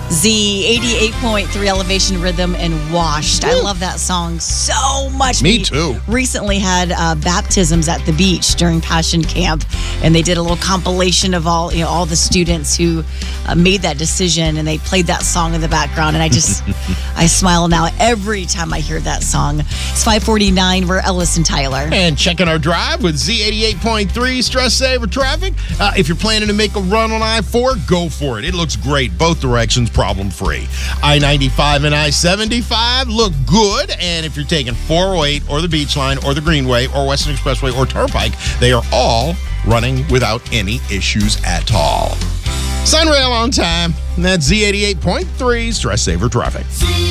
Z 88.3 Elevation Rhythm and Washed. I love that song so much. Me too. Recently had baptisms at the beach during Passion Camp, and they did a little compilation of all the students who made that decision, and they played that song in the background. And I just I smile now every time I hear that song. It's 5:49. We're Ellis and Tyler. And checking our drive with Z88.3 Stress Saver Traffic. If you're planning to make a run on I-4, go for it. It looks great. Both directions problem-free. I-95 and I-75 look good. And if you're taking 408 or the Beach Line or the Greenway or Western Expressway or Turnpike, they are all running without any issues at all. Sunrail on time. And that's Z88.3 Stress Saver Traffic.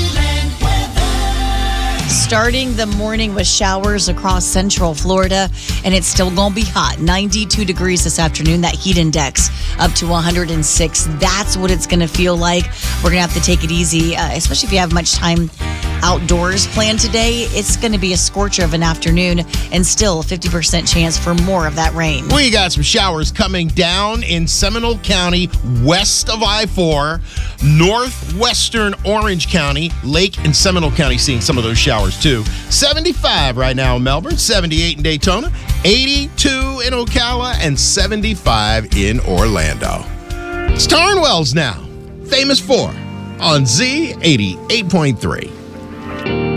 Starting the morning with showers across central Florida, and it's still going to be hot. 92 degrees this afternoon. That heat index up to 106. That's what it's going to feel like. We're going to have to take it easy, especially if you have much time outdoors planned today. It's going to be a scorcher of an afternoon, and still a 50% chance for more of that rain. We got some showers coming down in Seminole County, west of I-4, northwestern Orange County, Lake and Seminole County seeing some of those showers too. 75 right now in Melbourne, 78 in Daytona, 82 in Ocala, and 75 in Orlando. It's Tarnwell's now, Famous 4 on Z88.3.